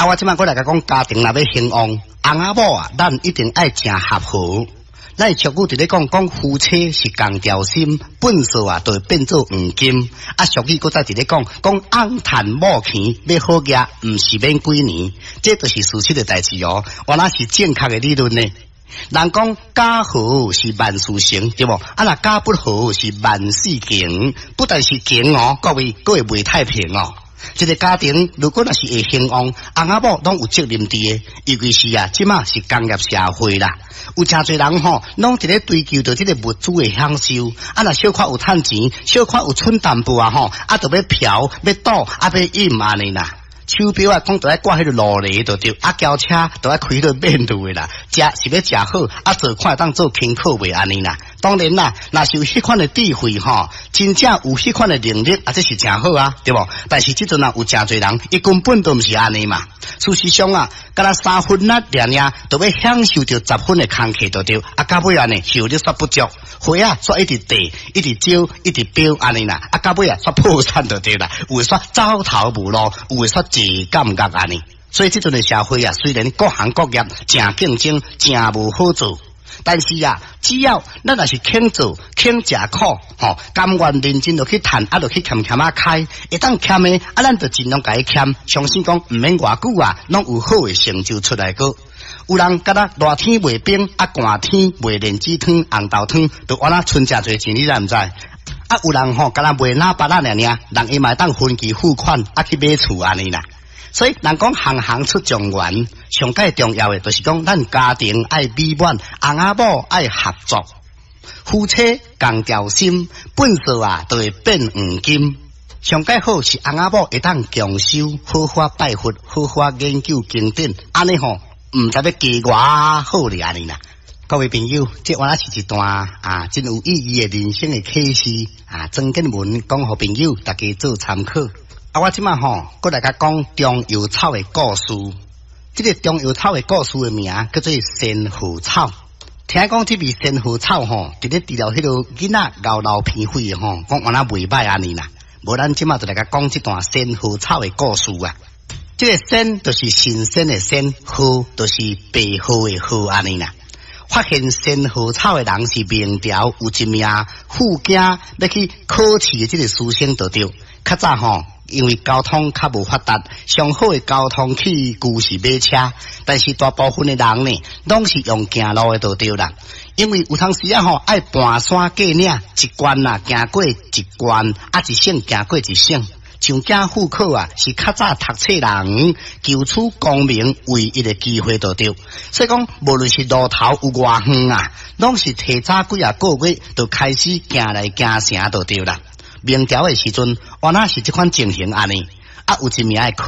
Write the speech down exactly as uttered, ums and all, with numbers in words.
啊，我即摆过来甲讲家庭若要兴旺，翁仔某啊，咱一定爱正合和。咱俗语伫咧讲，讲夫妻是共条心，本数啊，就会变做黄金。啊，俗语搁再伫咧讲，讲翁趁某钱要好嫁，毋是免几年，这就是事实的代志哦。原来是正确的理论呢。人讲家和是万事成，对无？啊，若家不和是万事穷，不但是穷哦，各位各会袂太平哦。一个家庭如果若是会兴旺，翁仔某拢有责任伫诶，尤其是啊，即马是工业社会啦，有诚侪人吼，拢伫咧追求着即个物资诶享受，啊，若小可有趁钱，小可有剩淡薄啊吼，啊，着要嫖，要赌，啊，要饮安尼啦。手表啊，讲着爱挂迄个路泥就对，啊，轿车着爱开迄个面路诶啦，食是要食好，啊，做看当做轻巧袂安尼啦。当然啦，若是有迄款诶智慧吼，真正有迄款诶能力，啊，这是诚好啊，对无？但是即阵啊，有诚侪人，伊根本都毋是安尼嘛。事实上啊，敢若三分力掠掠，都要享受着十分诶空气就对，啊，到尾啊呢，效率煞不足，花啊煞一直地，一直招，一直飙安尼啦，啊，到尾啊煞破产就对啦，有诶煞走投无路，有诶煞自感觉安尼。所以即阵诶社会啊，虽然各行各业诚竞争，诚无好做。但是啊，只要咱若是肯做、肯食苦，吼，甘愿认真落去趁，啊，落去欠欠啊开，会当欠诶，啊，咱就尽量甲伊欠，相信讲毋免偌久啊，拢有好诶成就出来个。有人敢若热天卖冰，啊，寒天卖莲子汤、红豆汤，都安那存诚侪钱，你知毋知？啊，有人吼，敢若卖喇叭啦尔尔，人伊嘛当分期付款，啊，去买厝安尼啦。所以人讲行行出状元，上界重要的就是讲咱家庭爱美满，翁仔某爱合作，夫妻共条心，本数啊都会变黄金。上界好是翁仔某会当强修，好好拜佛，好好研究经典，安尼吼毋知要加偌好哩安尼啦。各位朋友，这原来是一段啊真有意义的人生的启示啊，曾经文讲互朋友大家做参考。啊，我即马吼，搁来甲讲中药草的故事。这个中药草的故事的名叫做仙鹤草。听讲这味仙鹤草吼，伫咧治疗迄个囡仔咬老皮肺的吼，讲原来袂歹安尼啦。无咱即马就来甲讲这段仙鹤草的故事啊。这个仙就是新鲜的鲜，鹤就是白鹤的鹤安尼啦。发现仙鹤草的人是明朝有一名富家要去考试的这个书生就对。较早吼。因为交通较无发达，上好的交通去旧是买车，但是大部分的人呢，拢是用行路的就对啦。因为有当时啊吼，爱搬山过岭，一关啊行过一关，啊一省行过一省。上京户口啊，是较早读册人求取功名唯一的机会就对。所以讲，无论是路头有偌远啊，拢是提早几啊个月就开始行来行城就对啦。明朝的时阵，原来是这款情形安尼，啊，有一名的